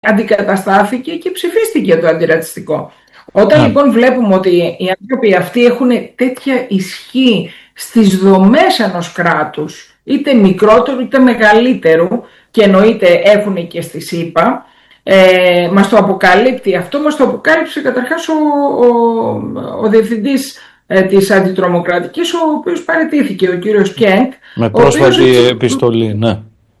αντικαταστάθηκε και ψηφίστηκε το αντιρατσιστικό. Όταν λοιπόν βλέπουμε ότι οι άνθρωποι αυτοί έχουν τέτοια ισχύ στις δομές ενός κράτους, είτε μικρότερου είτε μεγαλύτερου, και εννοείται έχουν και στη ΣΥΠΑ, μας το αποκαλύπτει αυτό, μας το αποκάλυψε καταρχάς ο διευθυντής της αντιτρομοκρατικής, ο οποίος παραιτήθηκε, ο κύριος Κέντ. Με πρόσφατη επιστολή, ναι.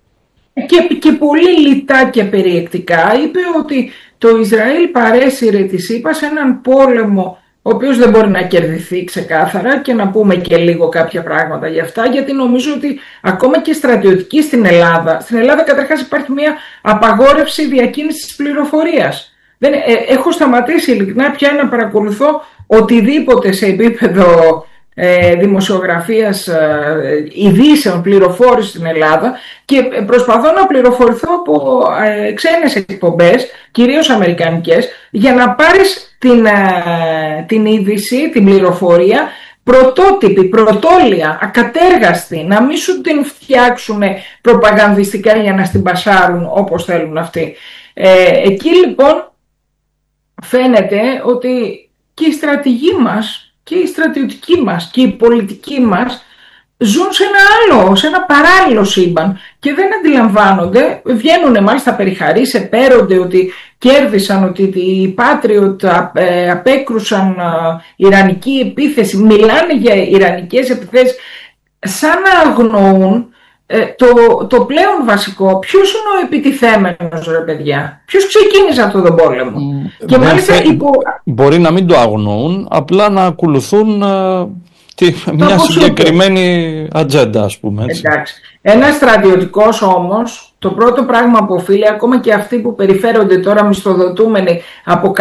Και πολύ λιτά και περιεκτικά είπε ότι το Ισραήλ παρέσυρε τη ΣΥΠΑ σε έναν πόλεμο ο οποίος δεν μπορεί να κερδιθεί ξεκάθαρα, και να πούμε και λίγο κάποια πράγματα γι' αυτά, γιατί νομίζω ότι ακόμα και στρατιωτική στην Ελλάδα καταρχάς υπάρχει μια απαγόρευση διακίνησης πληροφορίας. Έχω σταματήσει ειλικρινά πια να παρακολουθώ οτιδήποτε σε επίπεδο δημοσιογραφίας, ειδήσεων, πληροφόρηση στην Ελλάδα, και προσπαθώ να πληροφορηθώ από ξένες εκπομπές, κυρίως αμερικανικές, για να πάρεις την είδηση, την πληροφορία πρωτότυπη, πρωτόλια, ακατέργαστη, να μην σου την φτιάξουν προπαγανδιστικά για να στην πασάρουν όπως θέλουν αυτοί. Εκεί λοιπόν φαίνεται ότι και οι στρατηγοί μας και οι στρατιωτικοί μας και οι πολιτικοί μας ζουν σε ένα παράλληλο σύμπαν και δεν αντιλαμβάνονται. Βγαίνουν μάλιστα περιχαρείς, επέρονται ότι κέρδισαν, ότι οι Patriot απέκρουσαν ιρανική επίθεση, μιλάνε για ιρανικές επιθέσεις, σαν να αγνοούν το πλέον βασικό. Ποιος είναι ο επιτιθέμενος, ρε παιδιά? Ποιος ξεκίνησε αυτόν τον πόλεμο? Και μάλιστα μπορεί να μην το αγνοούν, απλά να ακολουθούν μια συγκεκριμένη ατζέντα, ας πούμε. Έτσι. Εντάξει. Ένας στρατιωτικός όμως, το πρώτο πράγμα που οφείλει, ακόμα και αυτοί που περιφέρονται τώρα μισθοδοτούμενοι από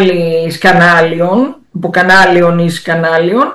κανάλιων ή σκανάλιων,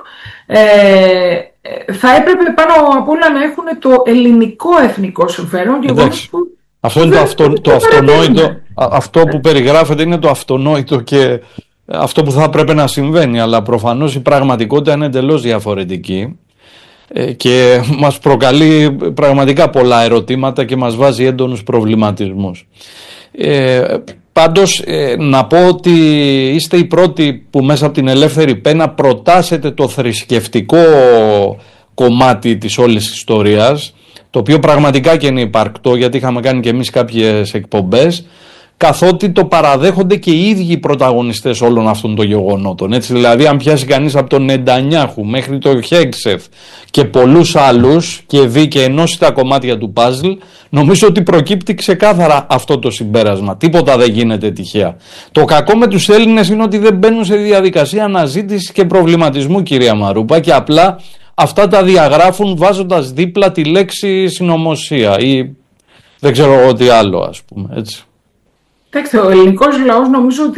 θα έπρεπε πάνω απ' όλα να έχουν το ελληνικό εθνικό συμφέρον. Αυτό είναι το αυτονόητο. Αυτό που περιγράφεται είναι το αυτονόητο και αυτό που θα πρέπει να συμβαίνει, αλλά προφανώς η πραγματικότητα είναι εντελώς διαφορετική και μας προκαλεί πραγματικά πολλά ερωτήματα και μας βάζει έντονους προβληματισμούς. Πάντως να πω ότι είστε οι πρώτοι που μέσα από την Ελεύθερη Πένα προτάσετε το θρησκευτικό κομμάτι της όλης ιστορίας, το οποίο πραγματικά και είναι υπαρκτό, γιατί είχαμε κάνει και εμείς κάποιες εκπομπές, καθότι το παραδέχονται και οι ίδιοι οι πρωταγωνιστές όλων αυτών των γεγονότων. Έτσι, δηλαδή, αν πιάσει κανείς από τον Νετανιάχου μέχρι τον Χέγκσεφ και πολλούς άλλους και δει και ενώσει τα κομμάτια του παζλ, νομίζω ότι προκύπτει ξεκάθαρα αυτό το συμπέρασμα. Τίποτα δεν γίνεται τυχαία. Το κακό με τους Έλληνες είναι ότι δεν μπαίνουν σε διαδικασία αναζήτησης και προβληματισμού, κυρία Μαρούπα, και απλά αυτά τα διαγράφουν βάζοντας δίπλα τη λέξη συνωμοσία ή δεν ξέρω εγώ τι άλλο, ας πούμε, έτσι. Ο ελληνικός λαός νομίζω ότι